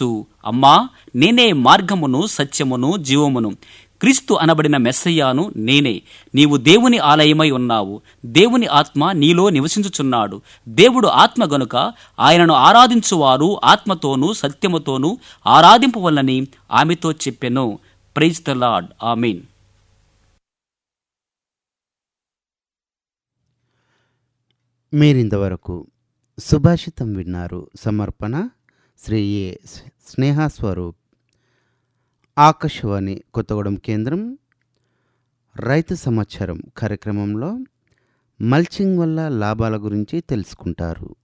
యేసు, అమ్మా, నేనే మార్గమును, సత్యమును, జీవమును, క్రీస్తు అనబడిన మెస్సయ్యాను నేనే. నీవు దేవుని ఆలయమై ఉన్నావు. దేవుని ఆత్మ నీలో నివసించుచున్నాడు. దేవుడు ఆత్మ గనుక ఆయనను ఆరాధించువారు ఆత్మతోనూ సత్యముతోనూ ఆరాధింపవలనని ఆమెతో చెప్పెను. Praise the lord. ఆమేన్. మీరింతవరకు సుభాషితం విన్నారు. సమర్పణ శ్రీ ఏ స్నేహస్వరూప్. ఆకాశవాణి కొత్తగూడెం కేంద్రం. రైతు సమాచారం కార్యక్రమంలో మల్చింగ్ వల్ల లాభాల గురించి తెలుసుకుంటారు.